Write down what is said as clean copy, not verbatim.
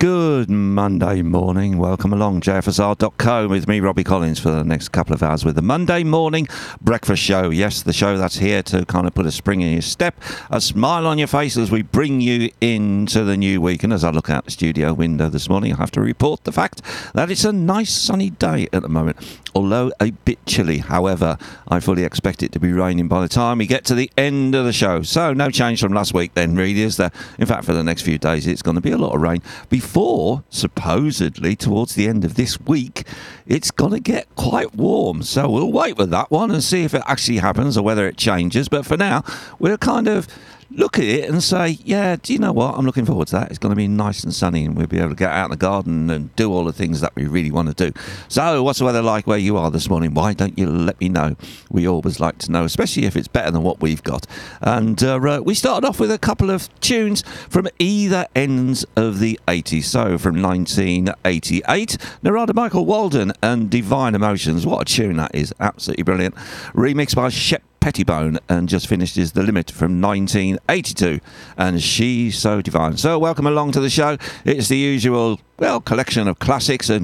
Good Monday morning. Welcome along, jfsr.co with me, Robbie Collins, for the next couple of hours with the Monday morning breakfast show. Yes, the show that's here to kind of put a spring in your step, a smile on your face as we bring you into the new week. And as I look out the studio window this morning, I have to report the fact that it's a nice sunny day at the moment, although a bit chilly. However, I fully expect it to be raining by the time we get to the end of the show. So no change from last week then, really, is there? In fact, for the next few days, it's going to be a lot of rain. Before, supposedly, towards the end of this week, it's going to get quite warm. So we'll wait with that one and see if it actually happens or whether it changes. But for now, we'll kind of look at it and say, yeah, do you know what? I'm looking forward to that. It's going to be nice and sunny and we'll be able to get out in the garden and do all the things that we really want to do. So what's the weather like where you are this morning? Why don't you let me know? We always like to know, especially if it's better than what we've got. And we started off with a couple of tunes from either ends of the 80s. So from 1988, Narada Michael Walden and Divine Emotions. What a tune that is. Absolutely brilliant. Remixed by Shep Pettibone, and just finished is The Limit from 1982, and She's So Divine. So welcome along to the show. It's the usual, collection of classics and